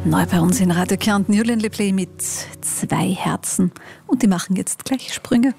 Neu bei uns in Radio Kärnten, Julian Leplay mit 2 Herzen. Und die machen jetzt gleich Sprünge.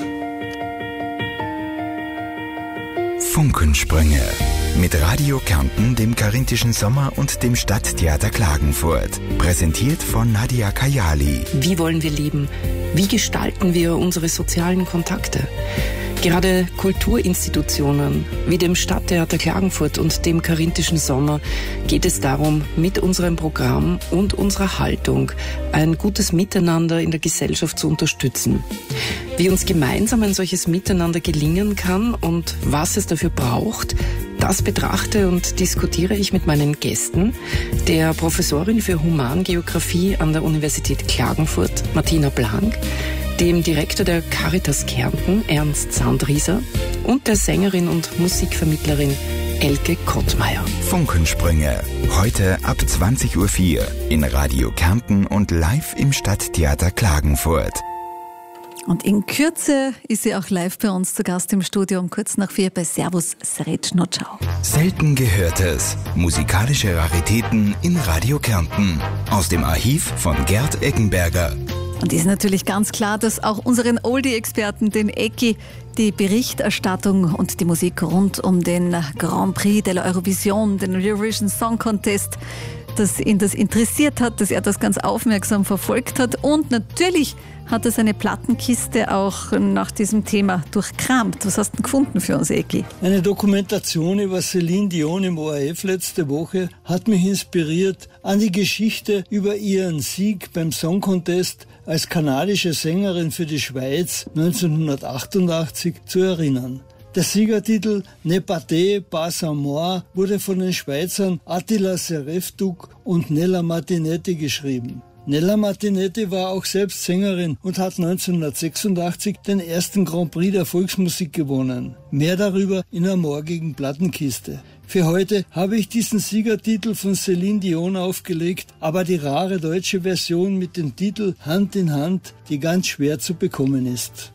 Funkensprünge. Mit Radio Kärnten, dem Karinthischen Sommer und dem Stadttheater Klagenfurt. Präsentiert von Nadia Kayali. Wie wollen wir leben? Wie gestalten wir unsere sozialen Kontakte? Gerade Kulturinstitutionen wie dem Stadttheater Klagenfurt und dem Karinthischen Sommer geht es darum, mit unserem Programm und unserer Haltung ein gutes Miteinander in der Gesellschaft zu unterstützen. Wie uns gemeinsam ein solches Miteinander gelingen kann und was es dafür braucht, das betrachte und diskutiere ich mit meinen Gästen, der Professorin für Humangeografie an der Universität Klagenfurt, Martina Blank, dem Direktor der Caritas Kärnten, Ernst Sandrieser, und der Sängerin und Musikvermittlerin Elke Kottmeier. Funkensprünge. Heute ab 20.04 Uhr in Radio Kärnten und live im Stadttheater Klagenfurt. Und in Kürze ist sie auch live bei uns zu Gast im Studio um kurz nach 4 bei Servus Srečno Ciao. Selten Gehörtes. Musikalische Raritäten in Radio Kärnten. Aus dem Archiv von Gerd Eggenberger. Und ist natürlich ganz klar, dass auch unseren Oldie-Experten, den Ecki, die Berichterstattung und die Musik rund um den Grand Prix de l'Eurovision, den Eurovision Song Contest, dass ihn das interessiert hat, dass er das ganz aufmerksam verfolgt hat. Und natürlich hat er seine Plattenkiste auch nach diesem Thema durchkramt. Was hast du denn gefunden für uns, Ecki? Eine Dokumentation über Céline Dion im ORF letzte Woche hat mich inspiriert, an die Geschichte über ihren Sieg beim Song Contest als kanadische Sängerin für die Schweiz 1988 zu erinnern. Der Siegertitel Ne partez pas sans moi wurde von den Schweizern Attila Sereftuk und Nella Martinetti geschrieben. Nella Martinetti war auch selbst Sängerin und hat 1986 den ersten Grand Prix der Volksmusik gewonnen. Mehr darüber in der morgigen Plattenkiste. Für heute habe ich diesen Siegertitel von Céline Dion aufgelegt, aber die rare deutsche Version mit dem Titel Hand in Hand, die ganz schwer zu bekommen ist.